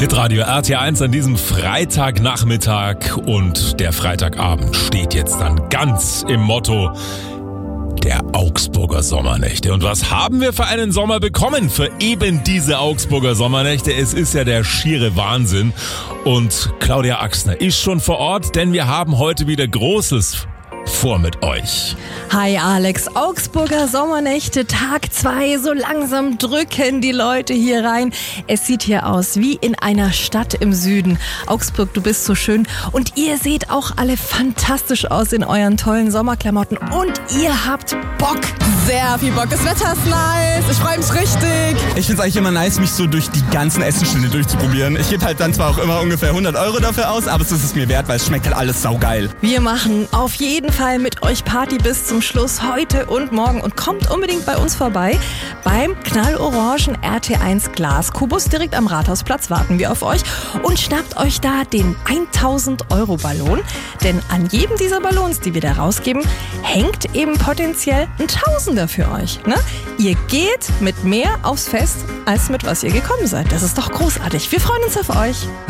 Hitradio RT1 an diesem Freitagnachmittag und der Freitagabend steht jetzt dann ganz im Motto der Augsburger Sommernächte. Und was haben wir für einen Sommer bekommen für eben diese Augsburger Sommernächte? Es ist ja der schiere Wahnsinn. Und Claudia Axner ist schon vor Ort, denn wir haben heute wieder Großes vor mit euch. Hi Alex, Augsburger Sommernächte, Tag 2, so langsam drücken die Leute hier rein. Es sieht hier aus wie in einer Stadt im Süden. Augsburg, du bist so schön und ihr seht auch alle fantastisch aus in euren tollen Sommerklamotten und ihr habt Bock. Sehr viel Bock, das Wetter ist nice, ich freue mich richtig. Ich finde es eigentlich immer nice, mich so durch die ganzen Essenstände durchzuprobieren. Ich gebe halt dann zwar auch immer ungefähr 100 € dafür aus, aber es ist es mir wert, weil es schmeckt halt alles saugeil. Wir machen auf jeden Fall mit euch Party bis zum Schluss heute und morgen und kommt unbedingt bei uns vorbei. Beim knallorangen RT1 Glaskubus direkt am Rathausplatz warten wir auf euch und schnappt euch da den 1000 € Ballon. Denn an jedem dieser Ballons, die wir da rausgeben, hängt eben potenziell ein Tausender für euch. Ne? Ihr geht mit mehr aufs Fest, als mit was ihr gekommen seid. Das ist doch großartig. Wir freuen uns auf euch.